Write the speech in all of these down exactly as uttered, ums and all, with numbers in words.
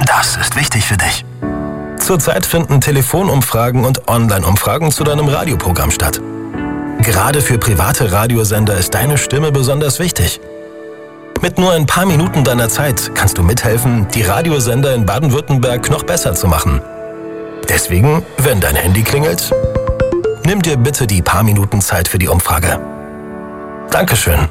Das ist wichtig für dich. Zurzeit finden Telefonumfragen und Online-Umfragen zu deinem Radioprogramm statt. Gerade für private Radiosender ist deine Stimme besonders wichtig. Mit nur ein paar Minuten deiner Zeit kannst du mithelfen, die Radiosender in Baden-Württemberg noch besser zu machen. Deswegen, wenn dein Handy klingelt, nimm dir bitte die paar Minuten Zeit für die Umfrage. Dankeschön.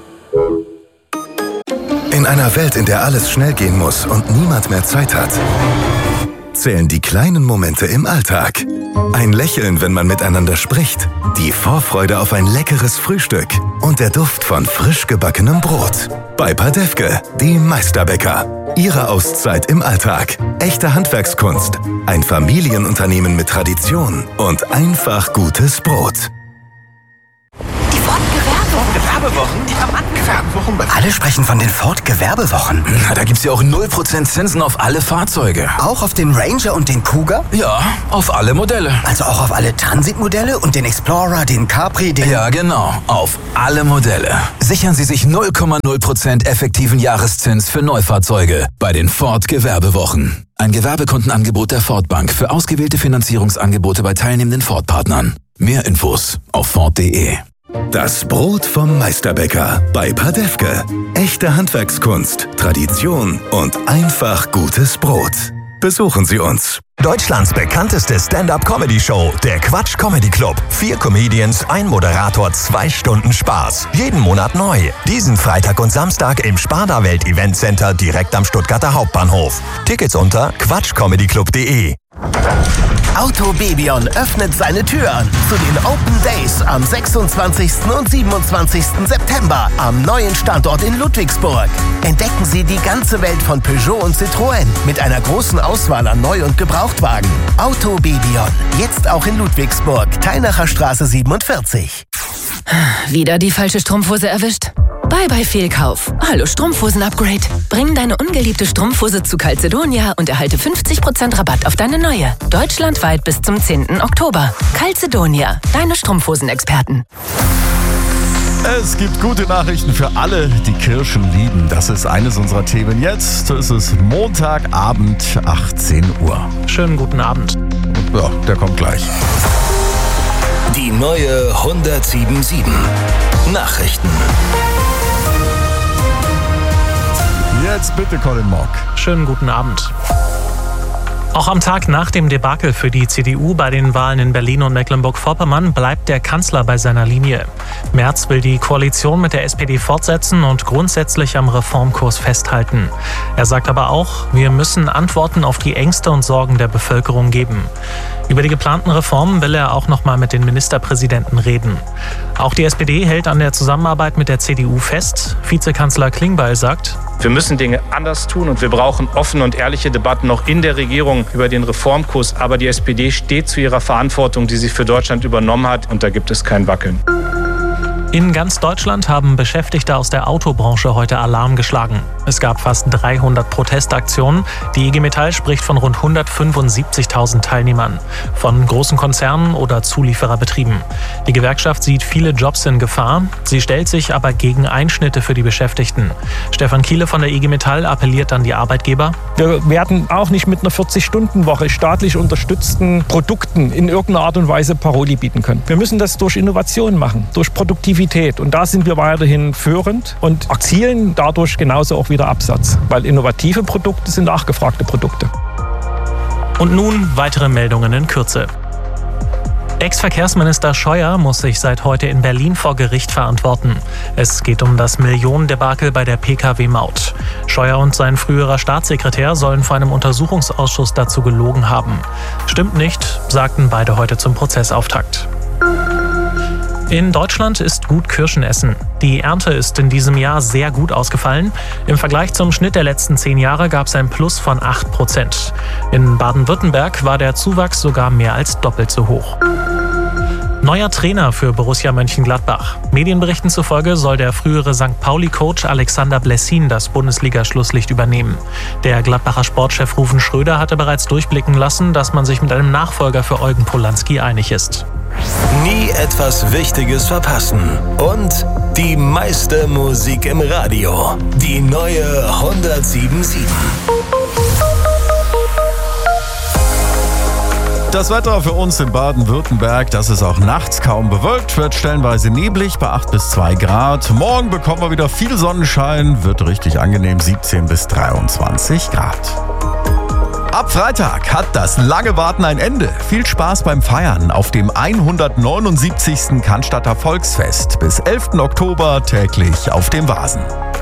In einer Welt, in der alles schnell gehen muss und niemand mehr Zeit hat, zählen die kleinen Momente im Alltag. Ein Lächeln, wenn man miteinander spricht, die Vorfreude auf ein leckeres Frühstück und der Duft von frisch gebackenem Brot. Bei Padefke, die Meisterbäcker. Ihre Auszeit im Alltag. Echte Handwerkskunst. Ein Familienunternehmen mit Tradition und einfach gutes Brot. Die Ford-Gewerbewochen. Gewerbewochen? Gewerbewochen? Alle sprechen von den Ford-Gewerbewochen. Na, da gibt's ja auch null Prozent Zinsen auf alle Fahrzeuge. Auch auf den Ranger und den Cougar? Ja, auf alle Modelle. Also auch auf alle Transit-Modelle und den Explorer, den Capri, den... Ja, genau. Auf alle Modelle. Sichern Sie sich null Komma null Prozent effektiven Jahreszins für Neufahrzeuge bei den Ford-Gewerbewochen. Ein Gewerbekundenangebot der Ford Bank für ausgewählte Finanzierungsangebote bei teilnehmenden Ford-Partnern. Mehr Infos auf Ford punkt de. Das Brot vom Meisterbäcker bei Padefke. Echte Handwerkskunst, Tradition und einfach gutes Brot. Besuchen Sie uns. Deutschlands bekannteste Stand-Up-Comedy-Show, der Quatsch Comedy Club. Vier Comedians, ein Moderator, zwei Stunden Spaß. Jeden Monat neu. Diesen Freitag und Samstag im Sparda-Welt Event Center direkt am Stuttgarter Hauptbahnhof. Tickets unter quatschcomedyclub punkt de. Auto Bebion öffnet seine Türen zu den Open Days am sechsundzwanzigsten und siebenundzwanzigsten September am neuen Standort in Ludwigsburg. Entdecken Sie die ganze Welt von Peugeot und Citroën mit einer großen Auswahl an Neu- und Gebrauchtwagen. Auto Bebion, jetzt auch in Ludwigsburg, Teilnacher Straße siebenundvierzig. Wieder die falsche Strumpfhose erwischt? Bye bye Fehlkauf. Hallo Strumpfhosen-Upgrade. Bring deine ungeliebte Strumpfhose zu Calzedonia und erhalte fünfzig Prozent Rabatt auf deine neue. Deutschlandweit bis zum zehnten Oktober. Calzedonia, deine Strumpfhosen-Experten. Es gibt gute Nachrichten für alle, die Kirschen lieben. Das ist eines unserer Themen jetzt. Es ist Montagabend, achtzehn Uhr. Schönen guten Abend. Ja, der kommt gleich. Die neue hundertsieben Komma sieben. Nachrichten. Jetzt bitte Colin Mock. Schönen guten Abend. Auch am Tag nach dem Debakel für die C D U bei den Wahlen in Berlin und Mecklenburg-Vorpommern bleibt der Kanzler bei seiner Linie. Merz will die Koalition mit der S P D fortsetzen und grundsätzlich am Reformkurs festhalten. Er sagt aber auch, wir müssen Antworten auf die Ängste und Sorgen der Bevölkerung geben. Über die geplanten Reformen will er auch noch mal mit den Ministerpräsidenten reden. Auch die S P D hält an der Zusammenarbeit mit der C D U fest. Vizekanzler Klingbeil sagt: Wir müssen Dinge anders tun und wir brauchen offene und ehrliche Debatten noch in der Regierung über den Reformkurs. Aber die S P D steht zu ihrer Verantwortung, die sie für Deutschland übernommen hat, und da gibt es kein Wackeln. In ganz Deutschland haben Beschäftigte aus der Autobranche heute Alarm geschlagen. Es gab fast dreihundert Protestaktionen. Die I G Metall spricht von rund hundertfünfundsiebzigtausend Teilnehmern, von großen Konzernen oder Zuliefererbetrieben. Die Gewerkschaft sieht viele Jobs in Gefahr. Sie stellt sich aber gegen Einschnitte für die Beschäftigten. Stefan Kiele von der I G Metall appelliert an die Arbeitgeber: Wir werden auch nicht mit einer vierzig-Stunden-Woche staatlich unterstützten Produkten in irgendeiner Art und Weise Paroli bieten können. Wir müssen das durch Innovation machen, durch Produktivität. Und da sind wir weiterhin führend und erzielen dadurch genauso auch wieder Absatz, weil innovative Produkte sind nachgefragte Produkte. Und nun weitere Meldungen in Kürze. Ex-Verkehrsminister Scheuer muss sich seit heute in Berlin vor Gericht verantworten. Es geht um das Millionendebakel bei der P K W-Maut. Scheuer und sein früherer Staatssekretär sollen vor einem Untersuchungsausschuss dazu gelogen haben. Stimmt nicht, sagten beide heute zum Prozessauftakt. In Deutschland ist gut Kirschen essen. Die Ernte ist in diesem Jahr sehr gut ausgefallen. Im Vergleich zum Schnitt der letzten zehn Jahre gab es ein Plus von acht Prozent. In Baden-Württemberg war der Zuwachs sogar mehr als doppelt so hoch. Neuer Trainer für Borussia Mönchengladbach. Medienberichten zufolge soll der frühere Sankt Pauli-Coach Alexander Blessin das Bundesliga-Schlusslicht übernehmen. Der Gladbacher Sportchef Ruven Schröder hatte bereits durchblicken lassen, dass man sich mit einem Nachfolger für Eugen Polanski einig ist. Nie etwas Wichtiges verpassen. Und die meiste Musik im Radio. Die neue hundertsieben Komma sieben. Das Wetter für uns in Baden-Württemberg, das ist auch nachts kaum bewölkt, wird stellenweise neblig bei acht bis zwei Grad. Morgen bekommen wir wieder viel Sonnenschein, wird richtig angenehm, siebzehn bis dreiundzwanzig Grad. Ab Freitag hat das lange Warten ein Ende. Viel Spaß beim Feiern auf dem hundertneunundsiebzigsten Cannstatter Volksfest bis elften Oktober täglich auf dem Vasen.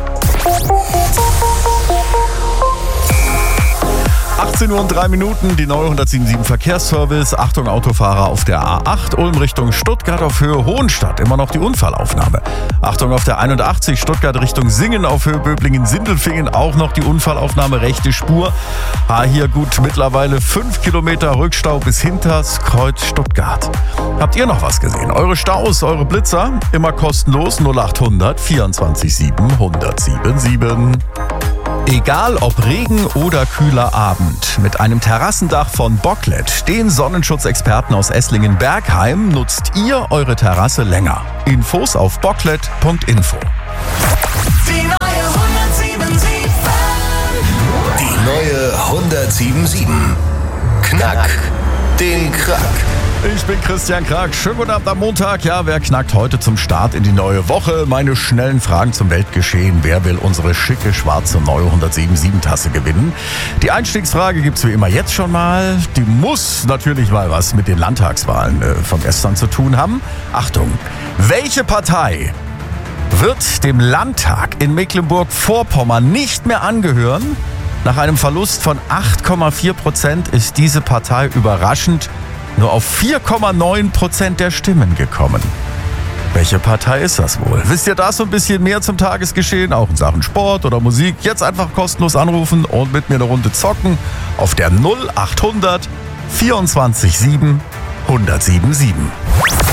achtzehn Uhr und drei Minuten, die neue hundertsiebenundsiebzig Verkehrsservice. Achtung Autofahrer auf der A acht, Ulm Richtung Stuttgart auf Höhe Hohenstadt. Immer noch die Unfallaufnahme. Achtung auf der einundachtzig, Stuttgart Richtung Singen auf Höhe Böblingen-Sindelfingen. Auch noch die Unfallaufnahme, rechte Spur. Ah, hier gut mittlerweile fünf Kilometer Rückstau bis hinters Kreuz Stuttgart. Habt ihr noch was gesehen? Eure Staus, eure Blitzer? Immer kostenlos null achthundert vierundzwanzig sieben hundertsiebenundsieben. Egal ob Regen oder kühler Abend, mit einem Terrassendach von Bocklet, den Sonnenschutzexperten aus Esslingen-Bergheim, nutzt ihr eure Terrasse länger. Infos auf bocklet punkt info. Die neue hundertsiebenundsiebzig. Die neue hundertsiebenundsiebzig. Knack den Krack. Ich bin Christian Krack. Schönen guten Abend am Montag. Ja, wer knackt heute zum Start in die neue Woche? Meine schnellen Fragen zum Weltgeschehen. Wer will unsere schicke, schwarze neue hundertsiebenundsiebzig-Tasse gewinnen? Die Einstiegsfrage gibt's wie immer jetzt schon mal. Die muss natürlich mal was mit den Landtagswahlen äh, von gestern zu tun haben. Achtung, welche Partei wird dem Landtag in Mecklenburg-Vorpommern nicht mehr angehören? Nach einem Verlust von acht Komma vier Prozent ist diese Partei überraschend nur auf vier Komma neun Prozent der Stimmen gekommen. Welche Partei ist das wohl? Wisst ihr da so ein bisschen mehr zum Tagesgeschehen, auch in Sachen Sport oder Musik? Jetzt einfach kostenlos anrufen und mit mir eine Runde zocken auf der null achthundert vierundzwanzig sieben hundertsiebenundsieben.